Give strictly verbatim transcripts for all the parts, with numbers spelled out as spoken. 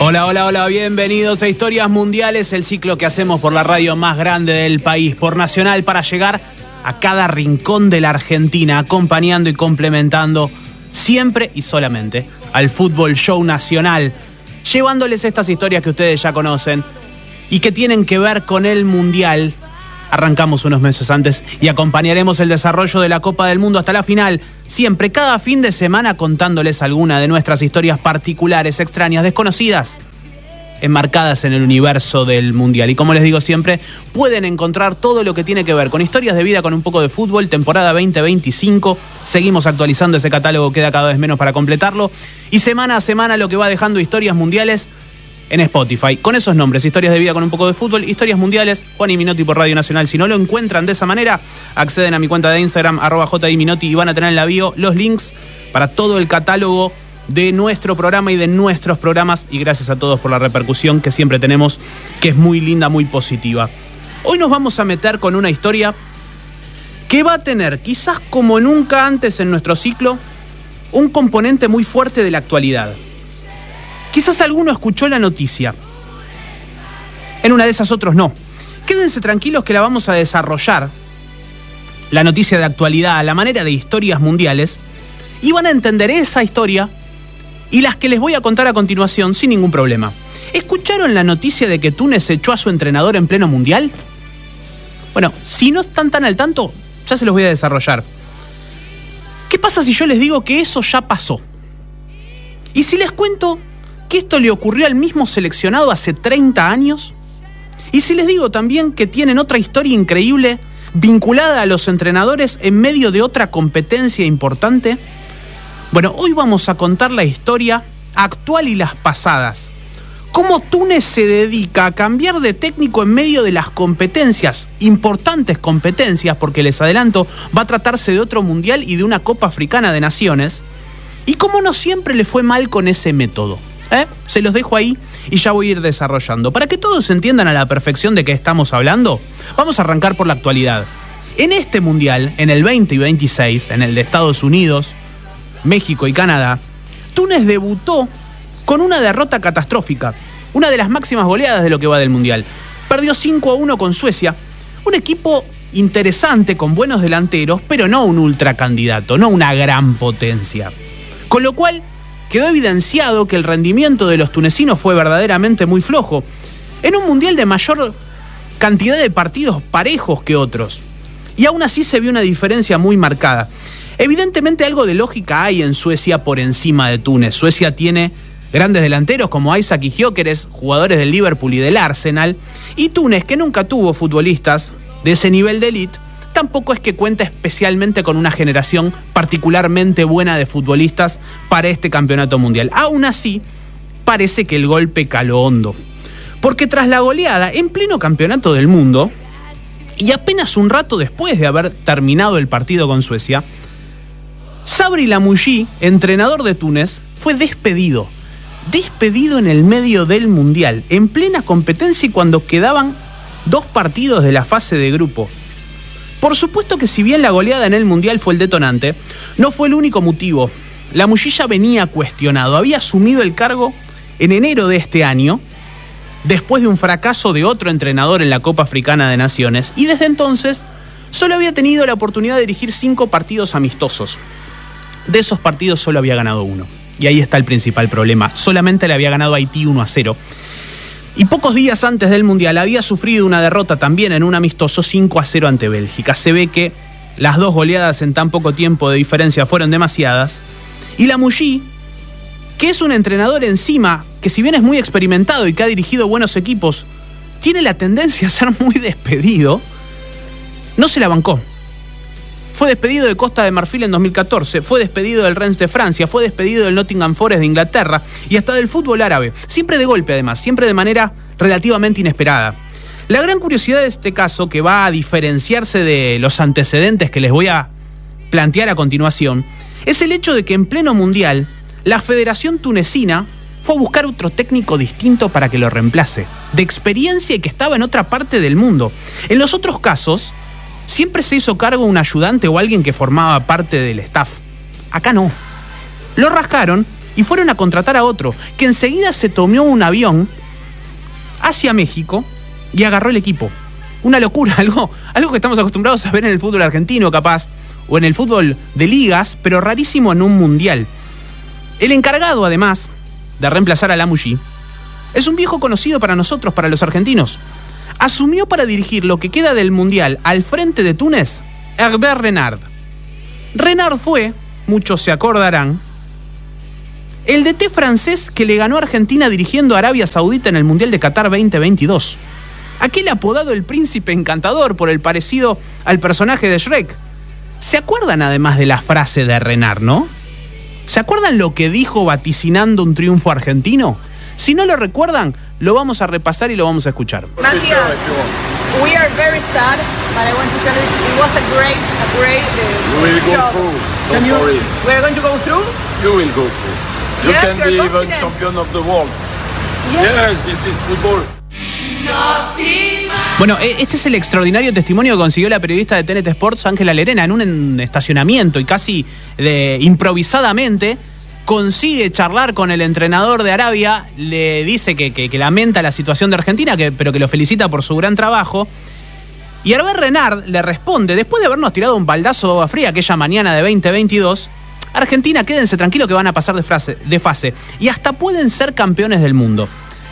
Hola, hola, hola, bienvenidos a Historias Mundiales, el ciclo que hacemos por la radio más grande del país, por Nacional, para llegar a cada rincón de la Argentina, acompañando y complementando siempre y solamente al fútbol show nacional, llevándoles estas historias que ustedes ya conocen y que tienen que ver con el Mundial. Arrancamos unos meses antes y acompañaremos el desarrollo de la Copa del Mundo hasta la final, siempre, cada fin de semana, contándoles alguna de nuestras historias particulares, extrañas, desconocidas, enmarcadas en el universo del Mundial. Y como les digo siempre, pueden encontrar todo lo que tiene que ver con historias de vida, con un poco de fútbol, temporada veinte veinticinco. Seguimos actualizando ese catálogo, queda cada vez menos para completarlo. Y semana a semana lo que va dejando Historias Mundiales en Spotify, con esos nombres: Historias de vida con un poco de fútbol, Historias Mundiales, Juan y Minotti por Radio Nacional. Si no lo encuentran de esa manera, acceden a mi cuenta de Instagram, arroba jiminotti, y van a tener en la bio los links para todo el catálogo de nuestro programa y de nuestros programas. Y gracias a todos por la repercusión que siempre tenemos, que es muy linda, muy positiva. Hoy nos vamos a meter con una historia que va a tener, quizás como nunca antes en nuestro ciclo, un componente muy fuerte de la actualidad. Quizás alguno escuchó la noticia. En una de esas otros no. Quédense tranquilos que la vamos a desarrollar, la noticia de actualidad, a la manera de Historias Mundiales, y van a entender esa historia y las que les voy a contar a continuación sin ningún problema. ¿Escucharon la noticia de que Túnez echó a su entrenador en pleno Mundial? Bueno, si no están tan al tanto, ya se los voy a desarrollar. ¿Qué pasa si yo les digo que eso ya pasó? Y si les cuento que esto le ocurrió al mismo seleccionado hace treinta años. Y si les digo también que tienen otra historia increíble vinculada a los entrenadores en medio de otra competencia importante. Bueno, hoy vamos a contar la historia actual y las pasadas. Cómo Túnez se dedica a cambiar de técnico en medio de las competencias, importantes competencias, porque les adelanto, va a tratarse de otro mundial y de una Copa Africana de Naciones. Y cómo no siempre le fue mal con ese método. ¿Eh? Se los dejo ahí y ya voy a ir desarrollando. Para que todos entiendan a la perfección de qué estamos hablando, vamos a arrancar por la actualidad. En este mundial, en el veinte y veintiséis, en el de Estados Unidos, México y Canadá, Túnez debutó con una derrota catastrófica, una de las máximas goleadas de lo que va del mundial. Perdió cinco a uno con Suecia, un equipo interesante con buenos delanteros, pero no un ultracandidato, no una gran potencia. Con lo cual quedó evidenciado que el rendimiento de los tunecinos fue verdaderamente muy flojo, en un mundial de mayor cantidad de partidos parejos que otros. Y aún así se vio una diferencia muy marcada. Evidentemente algo de lógica hay en Suecia por encima de Túnez. Suecia tiene grandes delanteros como Isaac y Gyökeres, jugadores del Liverpool y del Arsenal, y Túnez, que nunca tuvo futbolistas de ese nivel de élite, tampoco es que cuenta especialmente con una generación particularmente buena de futbolistas para este campeonato mundial. Aún así, parece que el golpe caló hondo. Porque tras la goleada en pleno campeonato del mundo, y apenas un rato después de haber terminado el partido con Suecia, Sabri Lamouchi, entrenador de Túnez, fue despedido. Despedido en el medio del mundial, en plena competencia y cuando quedaban dos partidos de la fase de grupo. Por supuesto que si bien la goleada en el Mundial fue el detonante, no fue el único motivo. Lamouchi ya venía cuestionado, había asumido el cargo en enero de este año, después de un fracaso de otro entrenador en la Copa Africana de Naciones, y desde entonces solo había tenido la oportunidad de dirigir cinco partidos amistosos. De esos partidos solo había ganado uno. Y ahí está el principal problema. Solamente le había ganado a Haití uno a cero. Y pocos días antes del Mundial había sufrido una derrota también en un amistoso cinco a cero ante Bélgica. Se ve que las dos goleadas en tan poco tiempo de diferencia fueron demasiadas. Y Lamouchi, que es un entrenador encima, que si bien es muy experimentado y que ha dirigido buenos equipos, tiene la tendencia a ser muy despedido, no se la bancó. Fue despedido de Costa de Marfil en dos mil catorce, fue despedido del Rennes de Francia, fue despedido del Nottingham Forest de Inglaterra y hasta del fútbol árabe. Siempre de golpe además, siempre de manera relativamente inesperada. La gran curiosidad de este caso, que va a diferenciarse de los antecedentes que les voy a plantear a continuación, es el hecho de que en pleno mundial, la Federación Tunecina fue a buscar otro técnico distinto para que lo reemplace, de experiencia y que estaba en otra parte del mundo. En los otros casos, siempre se hizo cargo un ayudante o alguien que formaba parte del staff. Acá no. Lo rascaron y fueron a contratar a otro, que enseguida se tomó un avión hacia México y agarró el equipo. Una locura, algo, algo que estamos acostumbrados a ver en el fútbol argentino, capaz, o en el fútbol de ligas, pero rarísimo en un mundial. El encargado, además, de reemplazar a Lamouchi, es un viejo conocido para nosotros, para los argentinos. Asumió para dirigir lo que queda del mundial al frente de Túnez, Hervé Renard. Renard fue, muchos se acordarán, el D T francés que le ganó a Argentina dirigiendo a Arabia Saudita en el Mundial de Qatar veinte veintidós. Aquel apodado el Príncipe Encantador por el parecido al personaje de Shrek. ¿Se acuerdan además de la frase de Renard, no? ¿Se acuerdan lo que dijo vaticinando un triunfo argentino? Si no lo recuerdan, lo vamos a repasar y lo vamos a escuchar. Matías, we are very sad, but I want to tell you it was a great, a great uh, You will go job. through. Can Don't you, worry. we are going to go through? You will go through. You Yes, can you're be even confident. champion of the world. Yes. Yes, this is football. Bueno, este es el extraordinario testimonio que consiguió la periodista de T N T Sports, Ángela Lerena, en un estacionamiento y casi de, improvisadamente consigue charlar con el entrenador de Arabia, le dice que, que, que lamenta la situación de Argentina, que, pero que lo felicita por su gran trabajo. Y Hervé Renard le responde, después de habernos tirado un baldazo de agua fría aquella mañana de veinte veintidós, Argentina, quédense tranquilos que van a pasar de, frase, de fase y hasta pueden ser campeones del mundo.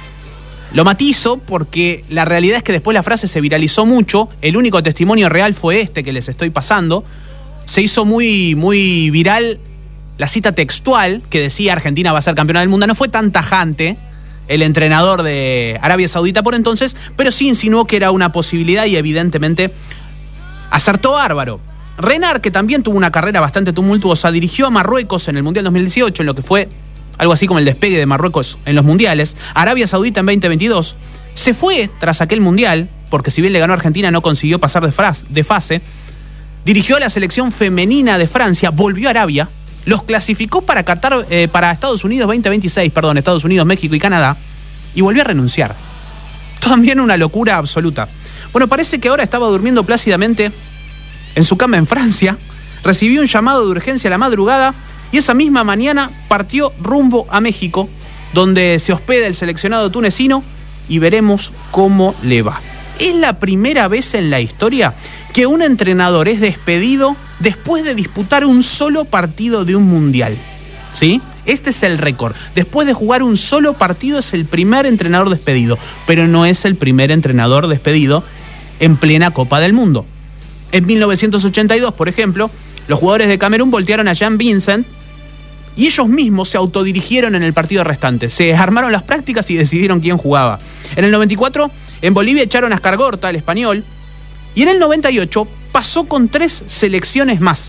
Lo matizo porque la realidad es que después la frase se viralizó mucho, el único testimonio real fue este que les estoy pasando, se hizo muy, muy viral la cita textual que decía Argentina va a ser campeona del mundo, no fue tan tajante el entrenador de Arabia Saudita por entonces, pero sí insinuó que era una posibilidad y evidentemente acertó bárbaro. Renard, que también tuvo una carrera bastante tumultuosa, dirigió a Marruecos en el Mundial dos mil dieciocho, en lo que fue algo así como el despegue de Marruecos en los mundiales, Arabia Saudita en veinte veintidós, se fue tras aquel mundial, porque si bien le ganó a Argentina no consiguió pasar de, fras, de fase, dirigió a la selección femenina de Francia, volvió a Arabia, los clasificó para Qatar, eh, para Estados Unidos veinte veintiséis, perdón, Estados Unidos, México y Canadá, y volvió a renunciar. También una locura absoluta. Bueno, parece que ahora estaba durmiendo plácidamente en su cama en Francia, recibió un llamado de urgencia a la madrugada y esa misma mañana partió rumbo a México, donde se hospeda el seleccionado tunecino y veremos cómo le va. Es la primera vez en la historia que un entrenador es despedido después de disputar un solo partido de un mundial. ¿Sí? Este es el récord. Después de jugar un solo partido es el primer entrenador despedido, pero no es el primer entrenador despedido en plena Copa del Mundo. En mil novecientos ochenta y dos, por ejemplo, los jugadores de Camerún voltearon a Jean Vincent y ellos mismos se autodirigieron en el partido restante. Se armaron las prácticas y decidieron quién jugaba. En el noventa y cuatro, en Bolivia echaron a Escargorta, el español, y en el noventa y ocho pasó con tres selecciones más.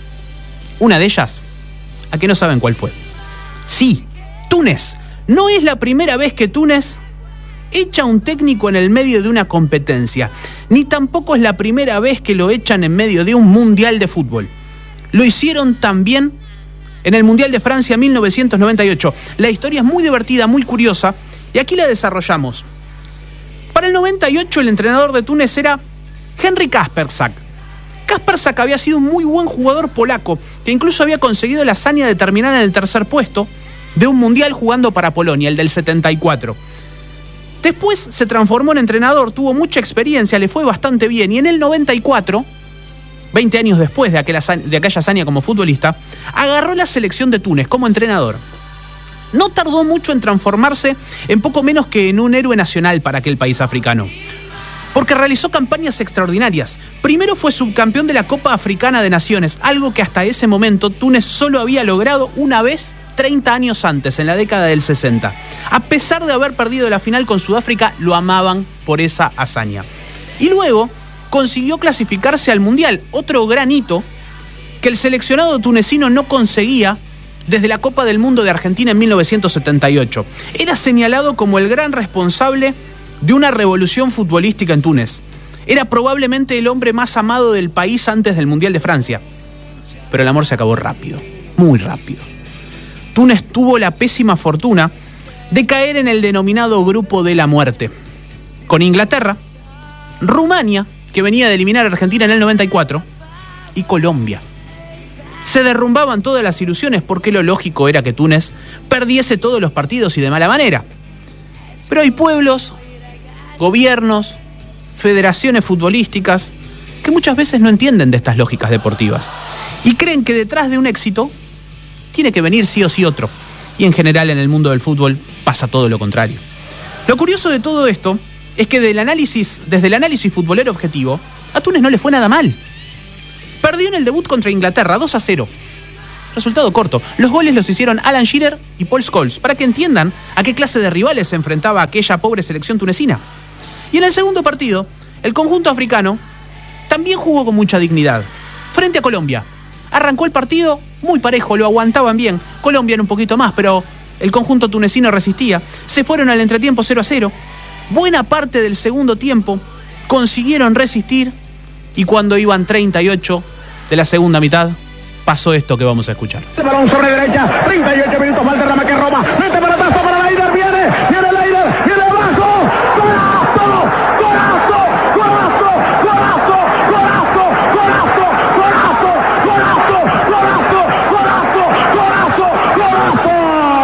Una de ellas, ¿a qué no saben cuál fue? Sí, Túnez. No es la primera vez que Túnez echa a un técnico en el medio de una competencia, ni tampoco es la primera vez que lo echan en medio de un mundial de fútbol. Lo hicieron también en el Mundial de Francia mil novecientos noventa y ocho. La historia es muy divertida, muy curiosa, y aquí la desarrollamos. Para el noventa y ocho el entrenador de Túnez era Henry Kasperczak. Kasperczak había sido un muy buen jugador polaco, que incluso había conseguido la hazaña de terminar en el tercer puesto de un mundial jugando para Polonia, el del setenta y cuatro. Después se transformó en entrenador, tuvo mucha experiencia, le fue bastante bien, y en el noventa y cuatro, veinte años después de aquella, de aquella hazaña como futbolista, agarró la selección de Túnez como entrenador. No tardó mucho en transformarse en poco menos que en un héroe nacional para aquel país africano, porque realizó campañas extraordinarias. Primero fue subcampeón de la Copa Africana de Naciones, algo que hasta ese momento Túnez solo había logrado una vez treinta años antes, en la década del sesenta. A pesar de haber perdido la final con Sudáfrica, lo amaban por esa hazaña. Y luego consiguió clasificarse al Mundial, otro gran hito que el seleccionado tunecino no conseguía desde la Copa del Mundo de Argentina en mil novecientos setenta y ocho. Era señalado como el gran responsable de una revolución futbolística en Túnez. Era probablemente el hombre más amado del país antes del Mundial de Francia. Pero el amor se acabó rápido, muy rápido. Túnez tuvo la pésima fortuna de caer en el denominado grupo de la muerte, con Inglaterra, Rumania, que venía de eliminar a Argentina en el noventa y cuatro, y Colombia. Se derrumbaban todas las ilusiones porque lo lógico era que Túnez perdiese todos los partidos y de mala manera. Pero hay pueblos, gobiernos, federaciones futbolísticas que muchas veces no entienden de estas lógicas deportivas y creen que detrás de un éxito tiene que venir sí o sí otro. Y en general en el mundo del fútbol pasa todo lo contrario. Lo curioso de todo esto es que del análisis, desde el análisis futbolero objetivo, a Túnez no le fue nada mal. Perdió en el debut contra Inglaterra dos a cero. Resultado corto. Los goles los hicieron Alan Shearer y Paul Scholes, para que entiendan a qué clase de rivales se enfrentaba aquella pobre selección tunecina. Y en el segundo partido, el conjunto africano también jugó con mucha dignidad. Frente a Colombia. Arrancó el partido muy parejo, lo aguantaban bien. Colombia era un poquito más, pero el conjunto tunecino resistía. Se fueron al entretiempo cero a cero. Buena parte del segundo tiempo consiguieron resistir y cuando iban treinta y ocho de la segunda mitad, pasó esto que vamos a escuchar. El balón sobre derecha, treinta y ocho minutos, Valderrama que roba, mete pelotazo para Leider, viene, viene Leider, viene abajo, golazo, golazo, golazo, golazo, golazo, golazo, golazo, golazo, golazo, golazo, golazo, golazo.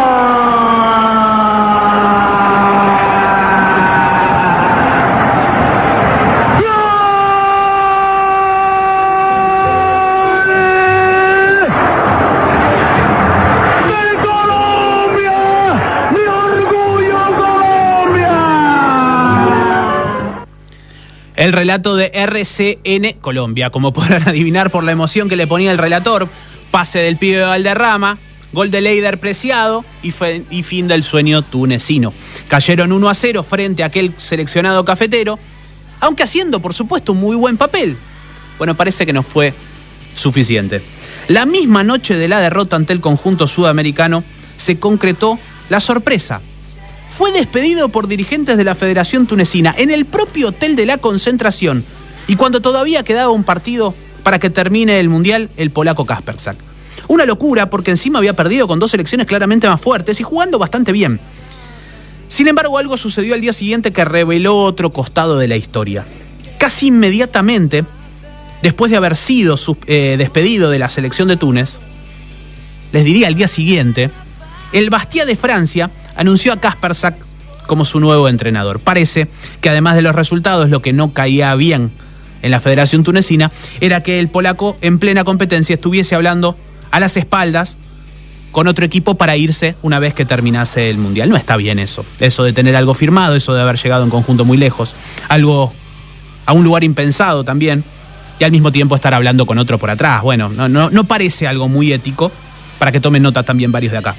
El relato de R C N Colombia, como podrán adivinar por la emoción que le ponía el relator, pase del pibe de Valderrama, gol de Leider Preciado y, fe, y fin del sueño tunecino. Cayeron uno a cero frente a aquel seleccionado cafetero, aunque haciendo por supuesto un muy buen papel. Bueno, parece que no fue suficiente. La misma noche de la derrota ante el conjunto sudamericano se concretó la sorpresa. Fue despedido por dirigentes de la Federación Tunecina en el propio hotel de la concentración y cuando todavía quedaba un partido para que termine el Mundial, el polaco Kasperczak. Una locura porque encima había perdido con dos selecciones claramente más fuertes y jugando bastante bien. Sin embargo, algo sucedió al día siguiente que reveló otro costado de la historia. Casi inmediatamente, después de haber sido eh, despedido de la selección de Túnez, les diría al día siguiente, el Bastia de Francia anunció a Kasperczak como su nuevo entrenador. Parece que además de los resultados, lo que no caía bien en la Federación Tunecina era que el polaco en plena competencia estuviese hablando a las espaldas con otro equipo para irse una vez que terminase el Mundial. No está bien eso, eso de tener algo firmado, eso de haber llegado en conjunto muy lejos, algo a un lugar impensado también, y al mismo tiempo estar hablando con otro por atrás. Bueno, no, no, no parece algo muy ético, para que tomen nota también varios de acá.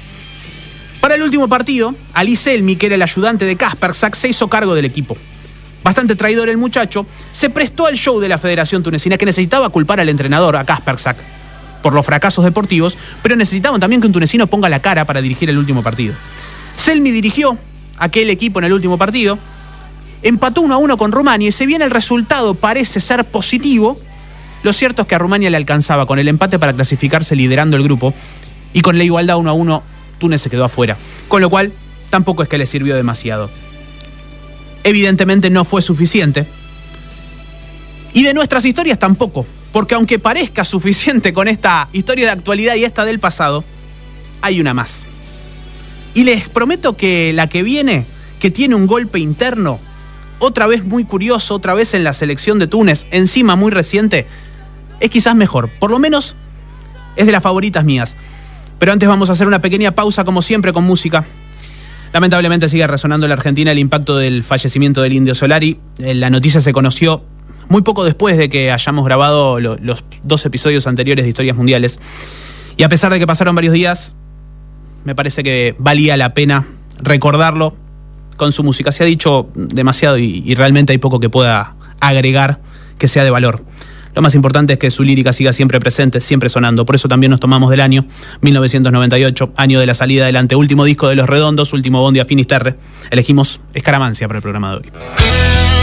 Para el último partido, Ali Selmi, que era el ayudante de Kasperczak, se hizo cargo del equipo. Bastante traidor el muchacho, se prestó al show de la Federación Tunecina, que necesitaba culpar al entrenador, a Kasperczak, por los fracasos deportivos, pero necesitaban también que un tunecino ponga la cara para dirigir el último partido. Selmi dirigió aquel equipo en el último partido, empató uno a uno con Rumania y si bien el resultado parece ser positivo, lo cierto es que a Rumania le alcanzaba con el empate para clasificarse liderando el grupo y con la igualdad uno a uno Túnez se quedó afuera, con lo cual tampoco es que le sirvió demasiado. Evidentemente no fue suficiente. Y de nuestras historias tampoco, porque aunque parezca suficiente con esta historia de actualidad y esta del pasado, hay una más. Y les prometo que la que viene, que tiene un golpe interno, otra vez muy curioso, otra vez en la selección de Túnez, encima muy reciente, es quizás mejor, por lo menos es de las favoritas mías. Pero antes vamos a hacer una pequeña pausa, como siempre, con música. Lamentablemente sigue resonando en la Argentina el impacto del fallecimiento del Indio Solari. La noticia se conoció muy poco después de que hayamos grabado lo, los dos episodios anteriores de Historias Mundiales. Y a pesar de que pasaron varios días, me parece que valía la pena recordarlo con su música. Se ha dicho demasiado y, y realmente hay poco que pueda agregar que sea de valor. Lo más importante es que su lírica siga siempre presente, siempre sonando. Por eso también nos tomamos del año mil novecientos noventa y ocho, año de la salida del anteúltimo disco de Los Redondos, último bondi a Finisterre. Elegimos Escaramancia para el programa de hoy.